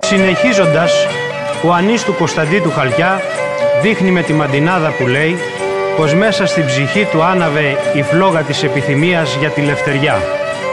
Συνεχίζοντας, ο Ανής του Κωνσταντί του Χαλκιά δείχνει με τη μαντινάδα που λέει πως μέσα στην ψυχή του άναβε η φλόγα της επιθυμίας για τη λευτεριά.